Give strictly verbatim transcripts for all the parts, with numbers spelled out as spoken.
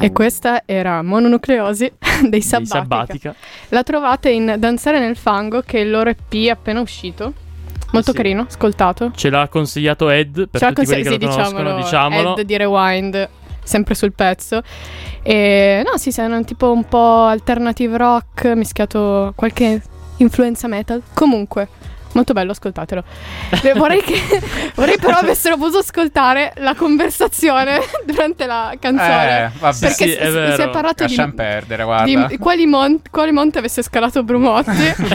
E questa era Mononucleosi dei Sabbatica. Sabbatica. La trovate in Danzare nel fango, che è il loro E P appena uscito. Molto Sì. carino, ascoltato. Ce l'ha consigliato Ed, per Ce l'ha tutti quelli che consigli- lo sì, conoscono, diciamolo. Ed di Rewind, sempre sul pezzo. E no, sì, è un tipo un po' alternative rock, mischiato qualche influenza metal. Comunque, molto bello, ascoltatelo. Eh, Vorrei che vorrei però avessero potuto ascoltare la conversazione durante la canzone. Eh, vabbè. Perché Sì, si, è si- vero. si è parlato di, Lasciamo perdere, guarda. di quali, mon- quali monte avesse scalato Brumotti.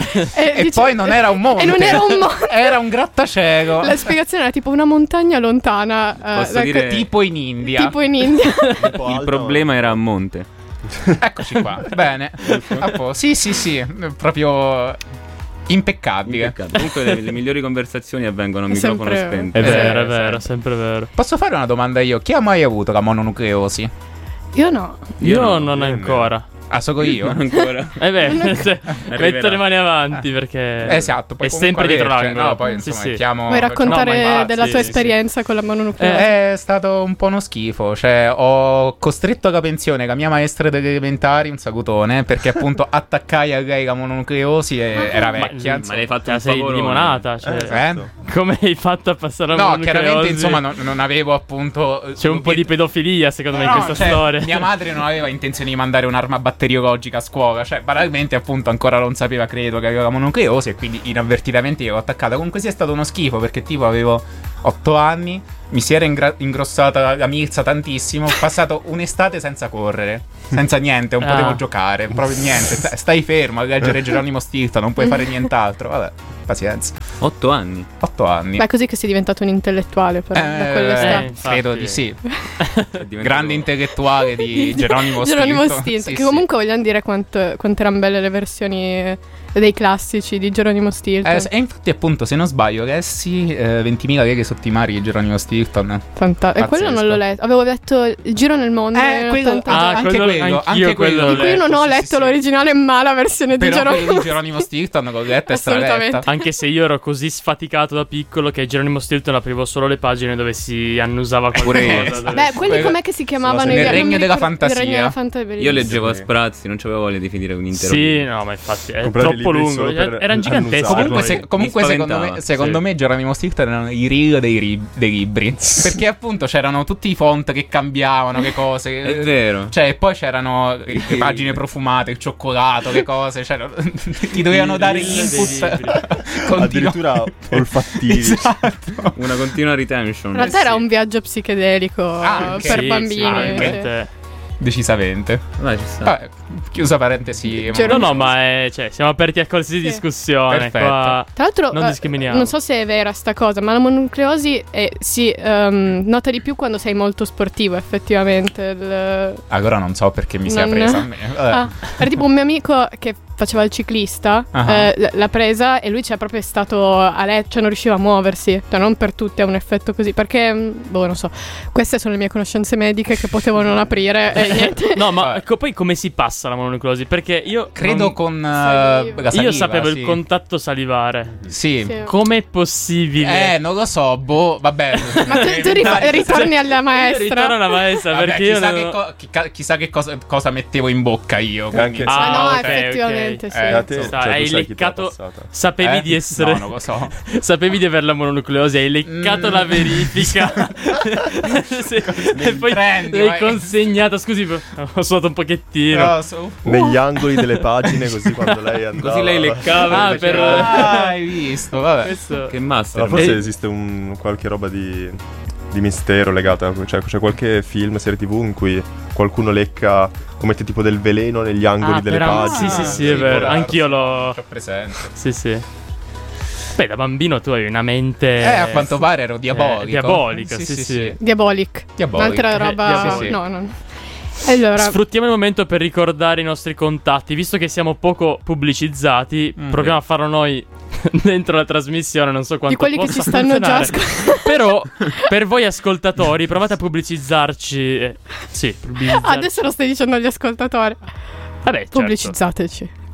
e E dice- poi non era un monte. E non era un monte. Era un grattacielo. La spiegazione era tipo una montagna lontana. eh, Posso da- dire- Tipo in India. tipo in India. Il problema era a monte. Eccoci qua. Bene. A posto. Sì, sì, sì. Proprio impeccabile. Impeccabile. Comunque le, le migliori conversazioni avvengono a È microfono sempre- spento. È Eh, vero, è sì. vero, sempre vero. Posso fare una domanda io? Chi ha mai avuto la mononucleosi? Io no. Io, no, non io ancora. Ah, so che io? Non ancora. Eh beh, cioè, Arriverà. metto le mani avanti perché Esatto, poi è sempre comunque dietro riesce. l'angolo. No, poi Sì, insomma, sì. mettiamo- Vuoi raccontare facciamo- ma- della sì, tua sì, sì. esperienza con la mononucleosi? È stato un po' uno schifo. Cioè, ho costretto alla pensione la mia maestra delle elementari, un salutone, perché appunto attaccai a lei la mononucleosi e era Ma- vecchia. Ma insomma. l'hai fatto Cioè, un sei favorone. limonata, cioè, Eh, esatto. come hai fatto a passare la No, mononucleosi? chiaramente, insomma, non, non avevo appunto. C'è un po' di pedofilia, secondo me, in No, questa cioè, storia. mia madre non aveva intenzione di mandare un'arma batteriologica a scuola. Cioè, banalmente, appunto, ancora non sapeva, credo, che aveva la mononucleosi. E quindi inavvertitamente io l'ho attaccata. Comunque sia stato uno schifo, perché tipo avevo otto anni. Mi si era ingra- ingrossata la milza tantissimo. Ho passato un'estate senza correre, senza niente, non Ah. potevo giocare, proprio niente. Sta- Stai fermo a leggere Geronimo Stilton, non puoi fare nient'altro. Vabbè, pazienza. Otto anni. Otto anni. Beh, è così che sei diventato un intellettuale, però, da quell'estate. eh, infatti. credo di sì. È diventato- Grande intellettuale di Geronimo Stilton. Geronimo Stilton, Sì, che sì. comunque vogliamo dire quanto, quanto erano belle le versioni dei classici di Geronimo Stilton. Eh, e infatti, appunto, se non sbaglio, lessi eh, ventimila leghe sotto i mari di Geronimo Stilton. Fanta- e quello non pazzesco. l'ho letto. Avevo letto Il giro nel mondo. Eh, quello- ottanta Ah, anche quello- quello, anch'io anche quello quello. l'ho Io non ho sì, letto sì, sì. l'originale, ma la versione di Però quello Geronimo. di Geronimo Stilton l'ho letta e Assolutamente. straletta. Anche se io ero così sfaticato da piccolo che Geronimo Stilton aprivo solo le pagine dove si annusava Pure io. qualcosa. dove Beh, si- quelli Quello- com'è che si chiamavano? Nel i- non regno mi della ricordo- fantasia. Il regno della fantasia. Io bellissimo. leggevo a sprazzi, non c'avevo voglia di finire un intero Sì, libro. no, ma infatti è Comprare troppo libri lungo. solo Cioè, per erano giganteschi. annusare. Comunque, poi. se- comunque Mi secondo me, spaventava, secondo sì. me Geronimo Stilton erano i reel dei, ri- dei libri. Perché appunto c'erano tutti i font che cambiavano, che cose. È vero. Cioè, e poi c'erano le le pagine profumate, il cioccolato, che cose. Cioè, ti dovevano I dare reel gli dei input libri. continu- Addirittura olfattivi. Esatto. Una continua retention. In realtà era un viaggio psichedelico Anche. per Sì, bambini. sì, sì. veramente. Decisamente. Vai, ci sta. Vabbè, chiusa parentesi. C'era- No, no, ma è, cioè, siamo aperti a qualsiasi Sì. discussione. Perfetto. Qua. Tra l'altro, Non eh, discriminiamo. non so se è vera sta cosa, ma la mononucleosi è- si ehm, nota di più quando sei molto sportivo, effettivamente. Il- Allora non so perché mi sia Non- presa a me. Vabbè. Ah, era tipo un mio amico che faceva il ciclista, Ah. eh, l- l'ha presa e lui c'è proprio stato a letto, cioè non riusciva a muoversi. Cioè non per tutti ha un effetto così, perché, mh, boh, non so, queste sono le mie conoscenze mediche che potevo non aprire e niente. No, ma Vabbè. ecco, poi come si passa la mononucleosi? Perché io Credo non- con eh, Saliva. la saliva. io sapevo sì. il contatto salivare. Sì. Sì. Com'è possibile? Eh, non lo so, boh, vabbè. Ma tu, tu rifa- ritorni alla maestra. Ritorno alla maestra Vabbè, perché io chissà, non- che co- chi- chissà che cosa, cosa mettevo in bocca io. quindi, Anche- insomma. Ah, no, Ah, ok, effettivamente, ok. sì. Eh, A te, insomma, Sta- cioè, hai tu sai chi te l'ha leccato- passata. sapevi Eh? di essere No, non lo so. sapevi di avere la mononucleosi, hai leccato Mm. la verifica. Sì. E poi prendi, l'hai vai. consegnata. Scusi, ho suonato un pochettino. Però, su- Negli angoli delle pagine, così quando lei andava. Così lei leccava. Ah, e per- faceva- Ah, hai visto, vabbè. Questo- Che master. Allora, forse E- esiste un, qualche roba di, di mistero legata a... Cioè, c'è qualche film, serie tv in cui qualcuno lecca o mette tipo del veleno negli angoli Ah, delle per- pagine. Sì, sì, sì, sì, è vero. può Anch'io darsi. l'ho. C'ho presente. Sì, sì. Beh, da bambino tu hai una mente. Eh, a quanto pare ero diabolico. Eh, diabolica, sì, sì. Diabolic. Diabolic. Un'altra Eh, roba. diabolic. No, no. Allora, Sfruttiamo il momento per ricordare i nostri contatti. Visto che siamo poco pubblicizzati, Mm. proviamo a farlo noi dentro la trasmissione. Non so quanto di quelli che possa ci stanno già funzionare. ascoltando. Però, per voi ascoltatori, provate a pubblicizzarci. eh, sì, pubblicizzarci. Adesso lo stai dicendo agli ascoltatori. Vabbè, certo. Pubblicizzateci.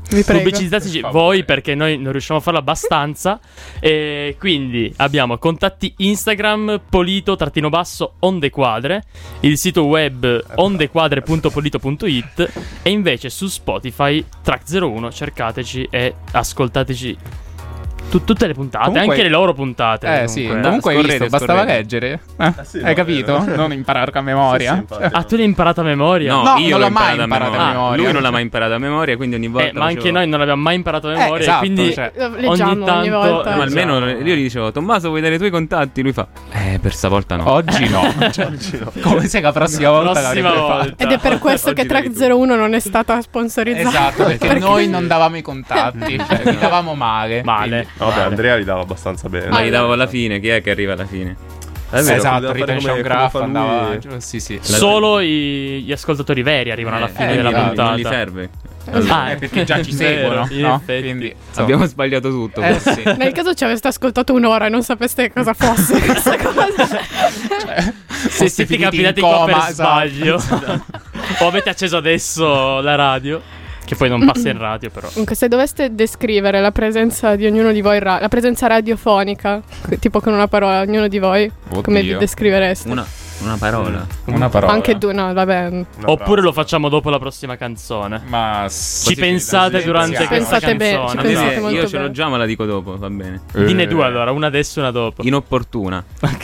Vi prego. Pubblicizzateci Per favore. voi, perché noi non riusciamo a farlo abbastanza. E quindi abbiamo contatti Instagram polito-basso ondequadre, il sito web ondequadre punto polito punto it e invece su Spotify Track zero uno, cercateci e ascoltateci tu- tutte le puntate, Comunque- anche le loro puntate. Eh sì, comunque. comunque hai Scorrete, visto, bastava scorrete. leggere. Eh, sì, hai no, capito? eh. Non imparare a memoria. Sì, sì, infatti. Ah, tu l'hai imparata a memoria? No, No, io non l'ho l'ho mai imparata a imparata memoria. a memoria. Lui non l'ha mai imparata a memoria, quindi ogni volta Eh, ma anche facevo- noi non l'abbiamo mai imparato a Eh, memoria, esatto, quindi cioè, Lo leggiamo ogni, ogni tanto- volta. Ma Esatto. almeno io gli dicevo, Tommaso, vuoi dare i tuoi contatti? Lui fa, eh, per stavolta no. Oggi no. Cioè, come se la prossima volta prossima l'avrebbe volta. fatta. Ed è per questo che Oggi dai Track tu. zero uno non è stata sponsorizzata. Esatto, perché noi non davamo i contatti, cioè, li davamo male. Male. Vabbè, male. Andrea li dava abbastanza bene. Ma li davo alla fine, chi è che arriva alla fine? È Quindi, vero. esatto, poteva fare retention come- graph come fa andava. lui. giù, Sì, sì. Solo i- gli ascoltatori veri arrivano alla Eh, fine eh, della infatti, puntata. non gli serve. Ah, Eh, perché già ci vero, seguono, in no? effetti. Quindi, insomma. Abbiamo sbagliato tutto. Eh sì. Nel caso ci aveste ascoltato un'ora e non sapeste cosa fosse questa cosa. Se Foste siete finiti capitati in qua coma, per sbaglio o avete acceso adesso la radio, che poi non passa in radio però. Comunque, se doveste descrivere la presenza di ognuno di voi, ra- la presenza radiofonica, c- tipo con una parola, ognuno di voi, come vi Oddio. descrivereste? Una, una parola. Una parola. Anche due, no, vabbè. Una Oppure frase. lo facciamo dopo la prossima canzone. Ma Ci pensate durante sì, questa pensate bene, canzone. ci pensate Eh, molto io ce l'ho bene. già, ma la dico dopo, va bene. Dine due allora, una adesso e una dopo. Inopportuna.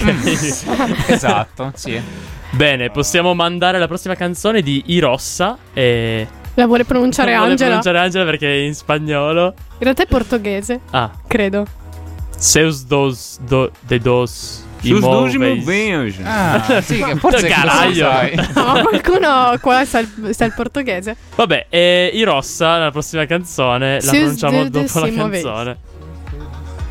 Esatto, sì. Bene, possiamo mandare la prossima canzone di Irossa e La vuole pronunciare non vuole Angela? pronunciare Angela perché è in spagnolo. In realtà è portoghese, Ah, credo. Seus dos do, de dos Sus dois imóveis. movimentos. Ah, sì, che forse Caraglio. sai. No, ma qualcuno qua sa il, sa il portoghese. Vabbè, e Irossa, la prossima canzone, la Seus pronunciamo de- de dopo la Simoveis. canzone.